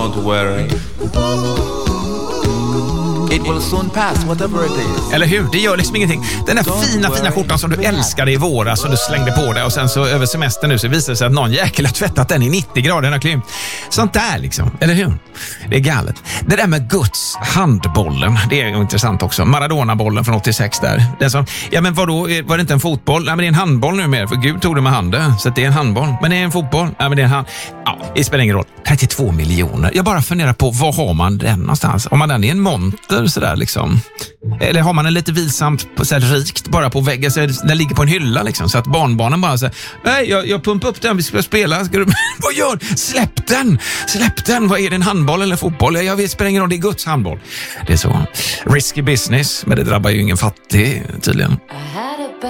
Don't worry. It will soon pass, whatever it is. Eller hur? Det gör liksom ingenting. Den där fina skjortan som du älskade i våras som du slängde på dig och sen så över semestern nu så visar det sig att någon jäkel har tvättat den i 90 grader, den har klympt. Sånt där liksom, eller hur? Det är galet. Det där med Guds handbollen, det är intressant också. Maradona-bollen från 86 där. Den som, ja men vadå, var det inte en fotboll? Nej men det är en handboll nu mer, för Gud tog det med handen. Så det är en handboll. Men det är en fotboll? Nej men det är en hand. Ja, det spelar ingen roll. 32 miljoner. Jag bara funderar på, var har man den någonstans? Om man den är en monter sådär liksom. Eller har man en lite vilsamt på så här, rikt bara på väggen så den ligger på en hylla liksom, så att barnbarnen bara säger nej jag pumpar upp den, vi ska spela. Ska du, vad gör? Släpp den, vad är det, en handboll eller fotboll? Jag vet, spelar ingen roll, det är Guds handboll. Det är så risky business, men det drabbar ju ingen fattig tydligen.